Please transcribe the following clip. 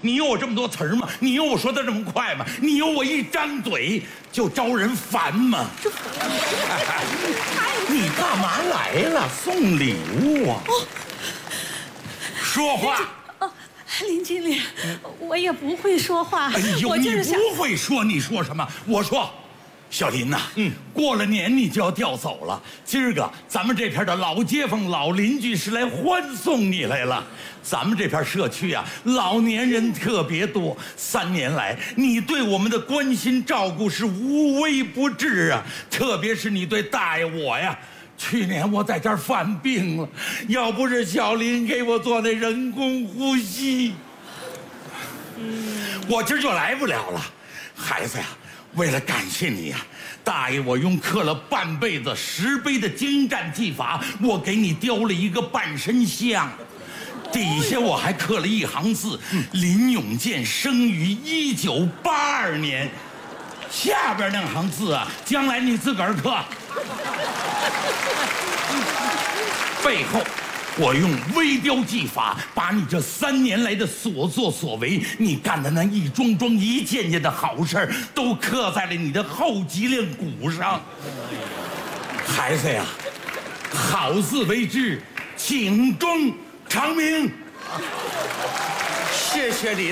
你有我这么多词儿吗？你有我说的这么快吗？你有我一张嘴就招人烦吗？你干嘛来了？送礼物啊？说话。 林经理，我也不会说话。 哎呦， 我就是想， 你不会说，你说什么？我说。小林呐，过了年你就要调走了。今儿个咱们这片的老街坊、老邻居是来欢送你来了。咱们这片社区啊，老年人特别多。3年来，你对我们的关心照顾是无微不至啊。特别是你对大爷我呀，去年我在这儿犯病了，要不是小林给我做那人工呼吸，我今儿就来不了了。孩子呀。为了感谢你呀，大爷，我用刻了半辈子10碑的精湛技法，我给你雕了一个半身像，底下我还刻了一行字：林永健生于1982年。下边那行字啊，将来你自个儿刻。背后。我用微雕技法，把你这3年来的所作所为，你干的那一桩桩、一件件的好事儿，都刻在了你的后脊梁骨上。孩子呀，好自为之，警钟长鸣。 谢谢你。